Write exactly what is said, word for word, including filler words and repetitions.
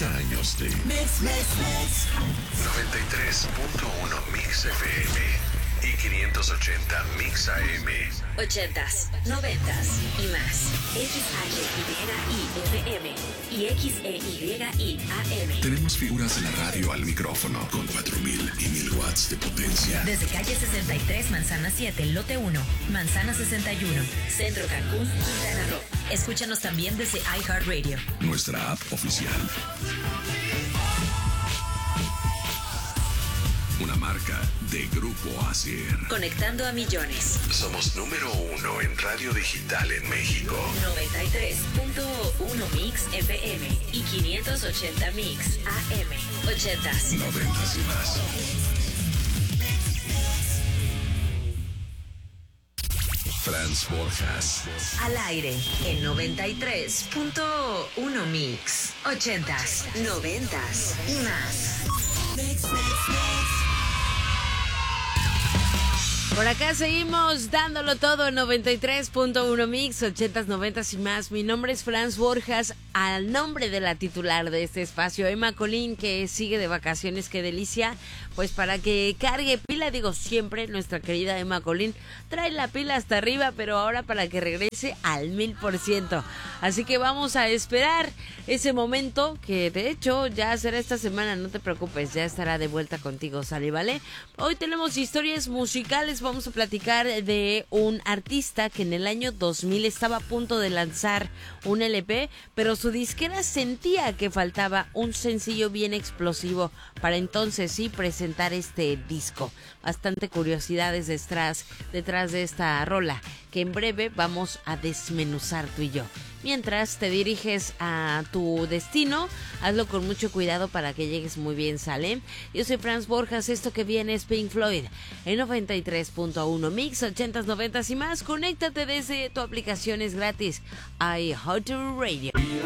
treinta años de Mix, Mix, Mix. noventa y tres punto uno Mix F M y quinientos ochenta Mix A M. Ochentas, noventas y más. X H Y I F M y X E Y I A M. Tenemos figuras de la radio al micrófono con cuatro mil y mil watts de potencia. Desde calle sesenta y tres, Manzana siete, lote uno, Manzana sesenta y uno, Centro Cancún, Quintana Roo. Escúchanos también desde iHeartRadio. Nuestra app oficial. Una marca de Grupo Acer. Conectando a millones. Somos número uno en radio digital en México. noventa y tres punto uno Mix F M y quinientos ochenta Mix A M. Ochentas. Noventas y más. Franz Borjas. Al aire en noventa y tres punto uno Mix. Ochentas, noventas y más. Mix, Mix, Mix. Por acá seguimos dándolo todo en noventa y tres punto uno Mix, ochentas, noventas y más. Mi nombre es Franz Borjas, al nombre de la titular de este espacio, Emma Colín, que sigue de vacaciones. Qué delicia. Pues para que cargue pila, digo siempre, nuestra querida Emma Colín trae la pila hasta arriba, pero ahora para que regrese al mil por ciento. Así que vamos a esperar ese momento, que de hecho ya será esta semana, no te preocupes, ya estará de vuelta contigo, ¿sale? ¿Vale? Hoy tenemos historias musicales. Vamos a platicar de un artista que en el año dos mil estaba a punto de lanzar un L P, pero su disquera sentía que faltaba un sencillo bien explosivo para entonces sí presentar este disco. Bastante curiosidades detrás, detrás de esta rola, que en breve vamos a desmenuzar tú y yo. Mientras te diriges a tu destino, hazlo con mucho cuidado para que llegues muy bien, ¿sale? Yo soy Franz Borjas, esto que viene es Pink Floyd en noventa y tres punto uno Mix, ochentas, noventas y más. Conéctate desde tu aplicación, es gratis, iHeartRadio.